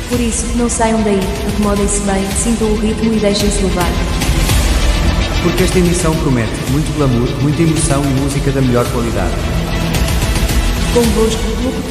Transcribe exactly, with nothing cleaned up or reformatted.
Por isso, não saiam daí, acomodem-se bem, sintam o ritmo e deixem-se levar. Porque esta emissão promete muito glamour, muita emoção e música da melhor qualidade. Convosco,